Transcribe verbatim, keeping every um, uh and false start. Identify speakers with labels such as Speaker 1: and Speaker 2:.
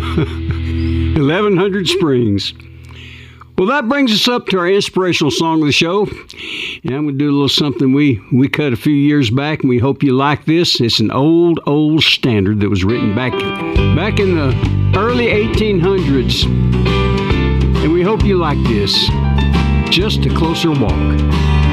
Speaker 1: eleven hundred Springs. Well, that brings us up to our inspirational song of the show. And I'm going to do a little something we, we cut a few years back, and we hope you like this. It's an old, old standard that was written back, back in the early eighteen hundreds. And we hope you like this. Just a Closer Walk.